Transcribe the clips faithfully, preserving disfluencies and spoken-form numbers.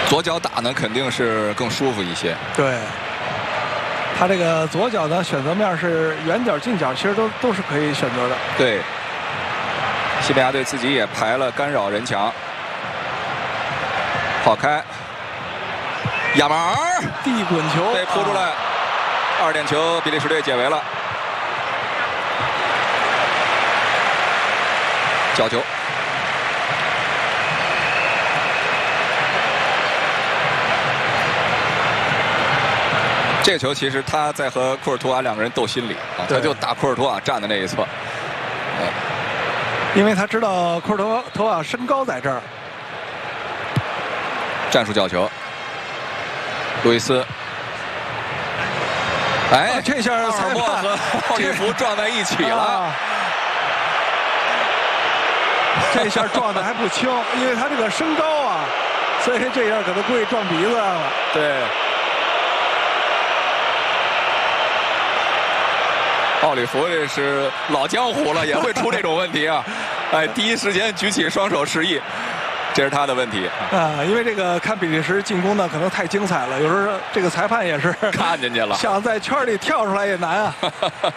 左脚打呢肯定是更舒服一些。 对，他这个左脚的选择面是远角、近角，其实都都是可以选择的。 对，西班牙队自己也排了干扰人墙，跑开，亚马尔地滚球被扑出来，二点球，比利时队解围了。角球。这个球其实他在和库尔图瓦两个人斗心理啊，他就打库尔图瓦站的那一侧， 嗯，因为他知道库尔图图瓦身高在这儿。 战术角球，路易斯，哎， 啊、这下奥尔莫和奥里弗撞在一起了，啊、 这下撞的还不轻，因为他这个身高啊，所以这下可能故意撞鼻子上了。 对。奥里弗这是老江湖了，也会出这种问题啊！哎，第一时间举起双手示意，这是他的问题啊。因为这个看比利时进攻呢，可能太精彩了，有时候这个裁判也是看见去了， 想在圈里跳出来也难啊。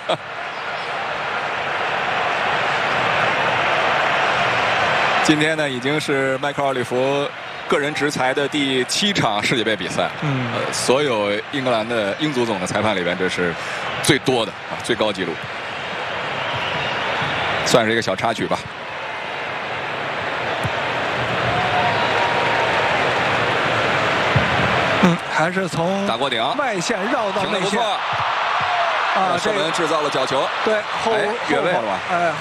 今天呢，已经是迈克尔·奥利弗个人执裁的第七场世界杯比赛， 嗯， 呃，所有英格兰的英足总的裁判里边，这是最多的啊，最高纪录，算是一个小插曲吧。 嗯，还是从打过顶， 外线绕到内线， 啊，射门制造了角球， 对，后哎越位了吧？ 哎。